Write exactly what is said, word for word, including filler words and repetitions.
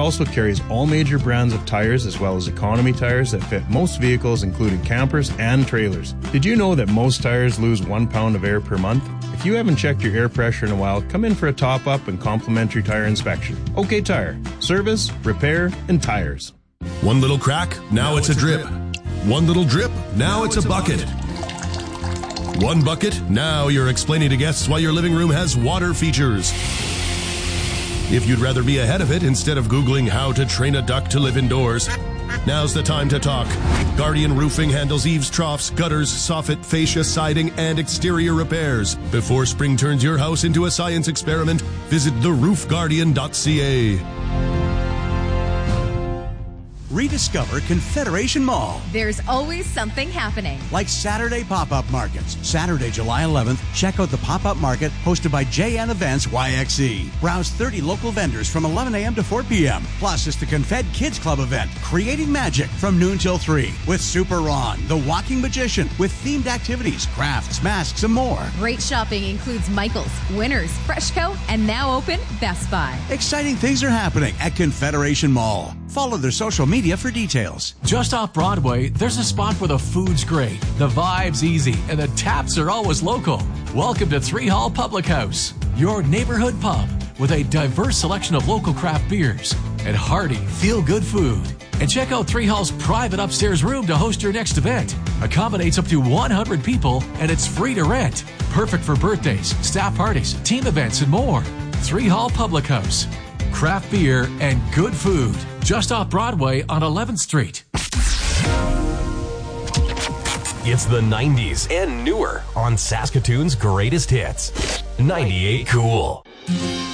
also carries all major brands of tires as well as economy tires that fit most vehicles, including campers and trailers. Did you know that most tires lose one pound of air per month? If you haven't checked your air pressure in a while, come in for a top-up and complimentary tire inspection. OK Tire. Service, repair, and tires. One little crack, now, now it's, it's a drip. drip. One little drip, now, now it's, it's a bucket. bucket. One bucket, now you're explaining to guests why your living room has water features. If you'd rather be ahead of it instead of Googling how to train a duck to live indoors, now's the time to talk. Guardian Roofing handles eaves, troughs, gutters, soffit, fascia, siding, and exterior repairs. Before spring turns your house into a science experiment, visit the roof guardian dot c a. Rediscover Confederation Mall. There's always something happening. Like Saturday pop-up markets. Saturday, July eleventh, check out the pop-up market hosted by J N Events Y X E. Browse thirty local vendors from eleven a.m. to four p.m. Plus, it's the Confed Kids Club event, Creating Magic, from noon till three. With Super Ron, the Walking Magician, with themed activities, crafts, masks, and more. Great shopping includes Michael's, Winners, Freshco, and now open Best Buy. Exciting things are happening at Confederation Mall. Follow their social media for details. Just off Broadway, there's a spot where the food's great, the vibe's easy, and the taps are always local. Welcome to Three Hall Public House, your neighborhood pub with a diverse selection of local craft beers and hearty, feel-good food. And check out Three Hall's private upstairs room to host your next event. Accommodates up to one hundred people, and it's free to rent. Perfect for birthdays, staff parties, team events, and more. Three Hall Public House. Craft beer and good food. Just off Broadway on eleventh Street. It's the nineties and newer on Saskatoon's greatest hits. ninety-eight Cool.